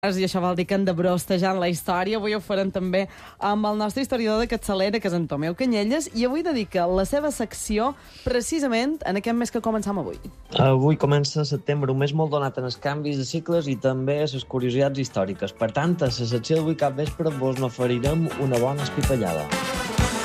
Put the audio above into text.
I això vol dir que hem de brostejar en la història. Avui ho farem també amb el nostre historiador de capçalera, que és en Tomeu Canyelles, i avui dedica la seva secció precisament en aquest mes que començam avui. Avui comença setembre, un mes molt donat en els canvis de cicles i també a les curiositats històriques. Per tant, a la secció d'avui cap vespre vos n'oferirem una bona espitallada.